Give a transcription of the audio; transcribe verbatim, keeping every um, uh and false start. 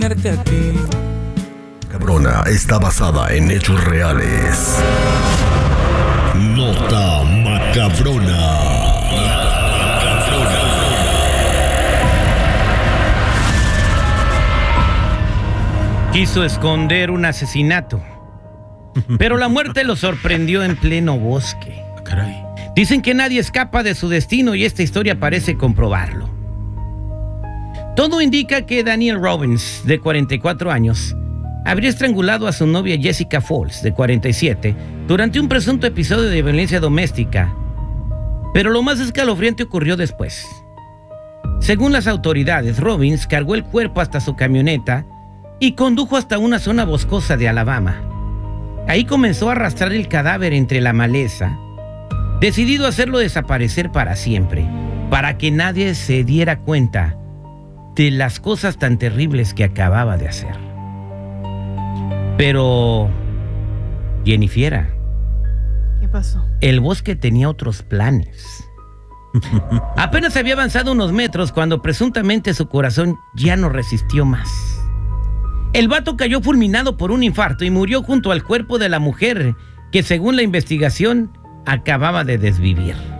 A ti. Cabrona está basada en hechos reales. Nota macabrona. Quiso esconder un asesinato, pero la muerte lo sorprendió en pleno bosque. Caray. Dicen que nadie escapa de su destino y esta historia parece comprobarlo. Todo indica que Daniel Robbins, de cuarenta y cuatro años, habría estrangulado a su novia Jessica Falls, de cuarenta y siete, durante un presunto episodio de violencia doméstica. Pero lo más escalofriante ocurrió después. Según las autoridades, Robbins cargó el cuerpo hasta su camioneta y condujo hasta una zona boscosa de Alabama. Ahí comenzó a arrastrar el cadáver entre la maleza, decidido a hacerlo desaparecer para siempre, para que nadie se diera cuenta de las cosas tan terribles que acababa de hacer. Pero, Jennifer, ¿qué pasó? El bosque tenía otros planes. Apenas había avanzado unos metros cuando presuntamente su corazón ya no resistió más. El vato cayó fulminado por un infarto y murió junto al cuerpo de la mujer que, según la investigación, acababa de desvivir.